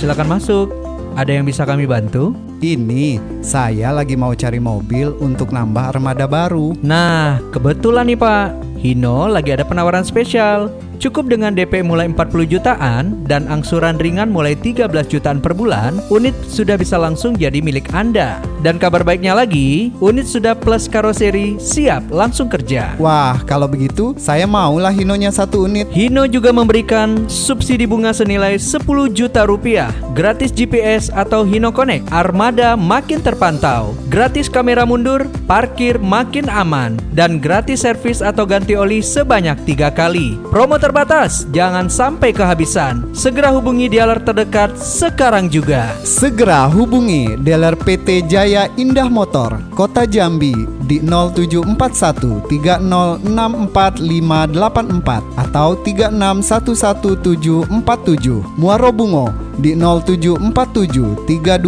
silakan masuk. Ada yang bisa kami bantu? Ini, saya lagi mau cari mobil untuk nambah armada baru. Nah, kebetulan nih Pak, Hino lagi ada penawaran spesial. Cukup dengan DP mulai 40 jutaan dan angsuran ringan mulai 13 jutaan per bulan, unit sudah bisa langsung jadi milik Anda. Dan kabar baiknya lagi, unit sudah plus karoseri, siap langsung kerja. Wah, kalau begitu saya maulah Hinonya 1 unit. Hino juga memberikan subsidi bunga senilai 10 juta rupiah, gratis GPS atau Hino Connect, armada makin terpantau, gratis kamera mundur, parkir makin aman, dan gratis servis atau ganti oli sebanyak 3 kali. Promo terbatas, jangan sampai kehabisan. Segera hubungi dealer terdekat sekarang juga. Segera hubungi dealer PT Jaya Indah Motor, Kota Jambi di 0741 3064 atau 36111747. Muarobungo di 0747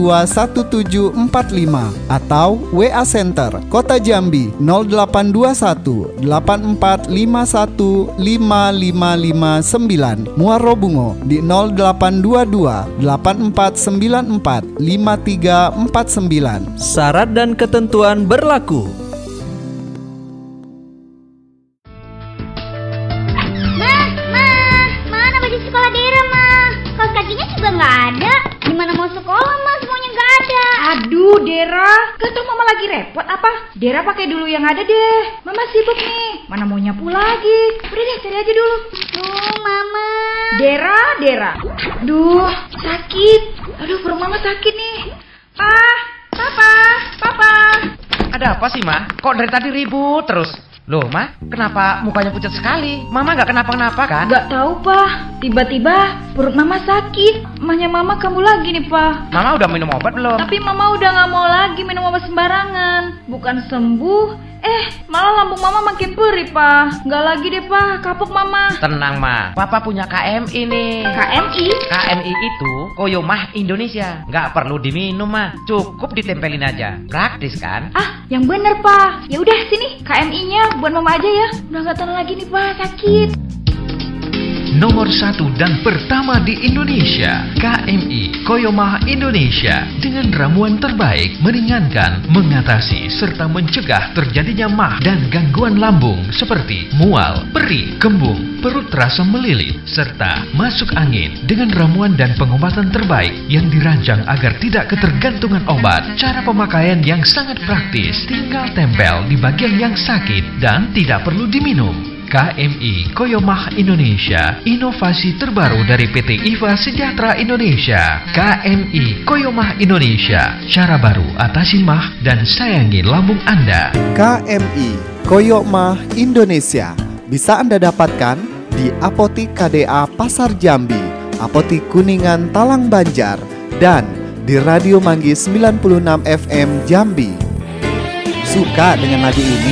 321745 atau WA Center Kota Jambi 0821 8451 5559. Muarobungo di 0822 8494 5349. Syarat dan ketentuan berlaku. Mana baju sekolah Dera, kaos kakinya juga nggak ada. Gimana mau sekolah, semuanya nggak ada. Aduh, Dera, gak tau mama lagi repot apa? Dera pakai dulu yang ada deh. Mama sibuk nih, mana mau nyapu lagi. Udah deh, cari aja dulu. Mama. Dera. Duh, sakit. Aduh, perut mama sakit nih. Papa. Ada apa sih, Ma? Kok dari tadi ribut terus? Loh, Ma, kenapa mukanya pucat sekali? Mama gak kenapa-kenapa kan? Gak tahu, Pak. Tiba-tiba perut mama sakit. Emangnya mama kambuh lagi nih, Pak. Mama udah minum obat belum? Tapi mama udah gak mau lagi minum obat sembarangan. Bukan sembuh, malah lambung mama makin perih, Pak. Gak lagi deh, Pak. Kapok mama. Tenang, Ma. Papa punya KMI nih. KMI? KMI itu Koyomah Indonesia. Gak perlu diminum, Ma. Cukup ditempelin aja. Praktis kan? Yang bener, Pak. Ya udah sini KMI-nya buat mama aja ya. Udah gak tahan lagi nih, Pak. Sakit. Nomor 1 dan pertama di Indonesia, KMI Koyomah Indonesia, dengan ramuan terbaik meringankan, mengatasi serta mencegah terjadinya mah dan gangguan lambung seperti mual, perih, kembung, perut terasa melilit, serta masuk angin, dengan ramuan dan pengobatan terbaik yang dirancang agar tidak ketergantungan obat. Cara pemakaian yang sangat praktis, tinggal tempel di bagian yang sakit dan tidak perlu diminum. KMI Koyomah Indonesia, inovasi terbaru dari PT IVA Sejahtera Indonesia. KMI Koyomah Indonesia, cara baru atasi mah dan sayangi lambung Anda. KMI Koyomah Indonesia bisa Anda dapatkan di Apotik KDA Pasar Jambi, Apotik Kuningan Talang Banjar, dan di Radio Manggis 96 FM Jambi. Suka dengan lagu ini?